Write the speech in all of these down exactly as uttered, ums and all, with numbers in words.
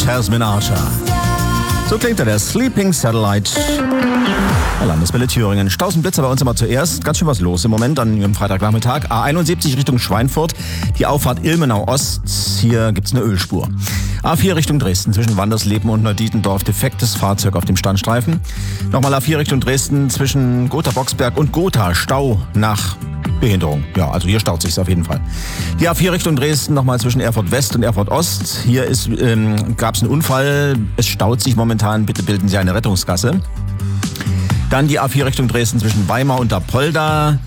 Tasmin Archer. So klingt er, der Sleeping Satellite. Der Landeswelle Thüringen. Stausenblitzer bei uns immer zuerst. Ganz schön was los im Moment an ihrem Freitagnachmittag. A einundsiebzig Richtung Schweinfurt. Die Auffahrt Ilmenau Ost. Hier gibt's eine Ölspur. A vier Richtung Dresden. Zwischen Wandersleben und Neudietendorf. Defektes Fahrzeug auf dem Standstreifen. Nochmal A vier Richtung Dresden. Zwischen Gotha-Boxberg und Gotha. Stau nach Behinderung. Ja, also hier staut sich's auf jeden Fall. Die A vier Richtung Dresden, nochmal zwischen Erfurt West und Erfurt Ost. Hier ist, ähm, gab's einen Unfall. Es staut sich momentan. Bitte bilden Sie eine Rettungsgasse. Dann die A vier Richtung Dresden zwischen Weimar und Apolda.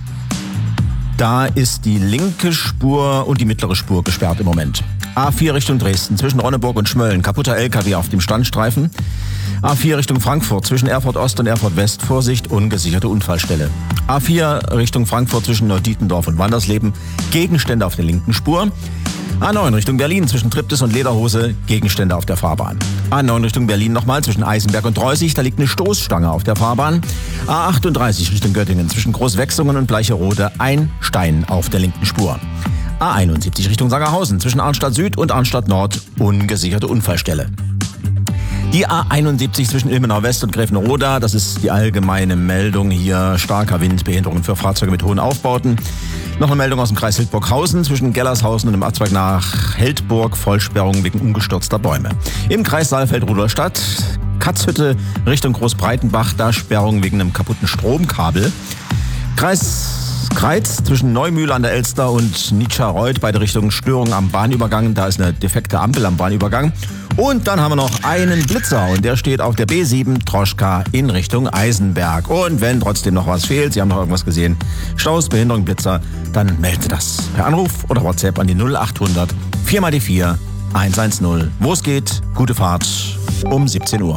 Da ist die linke Spur und die mittlere Spur gesperrt im Moment. A vier Richtung Dresden zwischen Ronneburg und Schmölln. Kaputter L K W auf dem Standstreifen. A vier Richtung Frankfurt zwischen Erfurt Ost und Erfurt West. Vorsicht, ungesicherte Unfallstelle. A vier Richtung Frankfurt zwischen Neudietendorf und Wandersleben. Gegenstände auf der linken Spur. A neun Richtung Berlin zwischen Triptis und Lederhose. Gegenstände auf der Fahrbahn. A neun Richtung Berlin nochmal zwischen Eisenberg und Dreußig. Da liegt eine Stoßstange auf der Fahrbahn. A achtunddreißig Richtung Göttingen zwischen Großwechsungen und Bleicherode. Ein Stein auf der linken Spur. A einundsiebzig Richtung Sangerhausen zwischen Arnstadt Süd und Arnstadt Nord. Ungesicherte Unfallstelle. Die A einundsiebzig zwischen Ilmenau West und Gräfenroda, das ist die allgemeine Meldung hier. Starker Wind, Behinderungen für Fahrzeuge mit hohen Aufbauten. Noch eine Meldung aus dem Kreis Hildburghausen zwischen Gellershausen und dem Abzweig nach Heldburg. Vollsperrung wegen umgestürzter Bäume. Im Kreis Saalfeld-Rudolstadt, Katzhütte Richtung Großbreitenbach, da Sperrung wegen einem kaputten Stromkabel. Kreis Kreiz zwischen Neumühle an der Elster und Nitscherreuth, beide Richtungen Störung am Bahnübergang. Da ist eine defekte Ampel am Bahnübergang. Und dann haben wir noch einen Blitzer und der steht auf der B sieben Troschka in Richtung Eisenberg. Und wenn trotzdem noch was fehlt, Sie haben noch irgendwas gesehen, Staus, Behinderung, Blitzer, dann melden Sie das per Anruf oder WhatsApp an die null achthundert vier mal die vier hundertzehn. Wo es geht, gute Fahrt um siebzehn Uhr.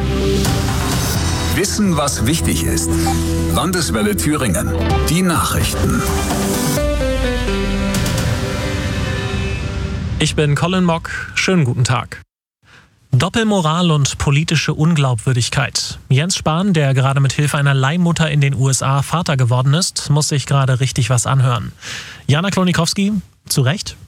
Wissen, was wichtig ist. Landeswelle Thüringen. Die Nachrichten. Ich bin Colin Mock. Schönen guten Tag. Doppelmoral und politische Unglaubwürdigkeit. Jens Spahn, der gerade mit Hilfe einer Leihmutter in den U S A Vater geworden ist, muss sich gerade richtig was anhören. Jana Klonikowski, zu Recht?